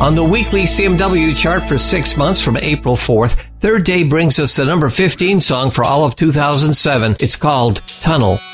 On the weekly CMW chart for 6 months from April 4th, Third Day brings us the number 15 song for all of 2007. It's called Tunnel.